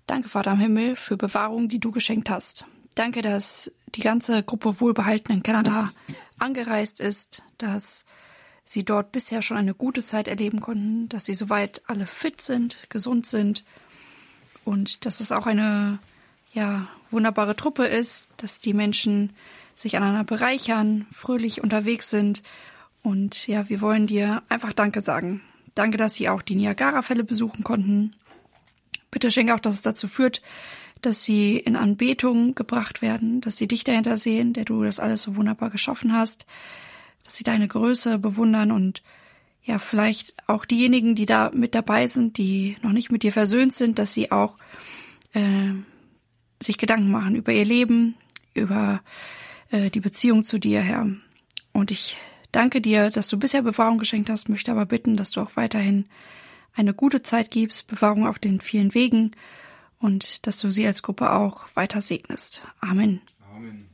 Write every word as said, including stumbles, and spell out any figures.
Danke, Vater im Himmel, für Bewahrung, die du geschenkt hast. Danke, dass die ganze Gruppe Wohlbehalten in Kanada angereist ist, dass sie dort bisher schon eine gute Zeit erleben konnten, dass sie soweit alle fit sind, gesund sind und dass es auch eine ja, wunderbare Truppe ist, dass die Menschen sich aneinander bereichern, fröhlich unterwegs sind. Und ja, wir wollen dir einfach Danke sagen. Danke, dass sie auch die Niagara-Fälle besuchen konnten. Bitte schenke auch, dass es dazu führt, dass sie in Anbetung gebracht werden, dass sie dich dahinter sehen, der du das alles so wunderbar geschaffen hast, dass sie deine Größe bewundern und ja, vielleicht auch diejenigen, die da mit dabei sind, die noch nicht mit dir versöhnt sind, dass sie auch äh, sich Gedanken machen über ihr Leben, über äh, die Beziehung zu dir, Herr. Und ich danke dir, dass du bisher Bewahrung geschenkt hast, möchte aber bitten, dass du auch weiterhin eine gute Zeit gibst, Bewahrung auf den vielen Wegen und dass du sie als Gruppe auch weiter segnest. Amen. Amen.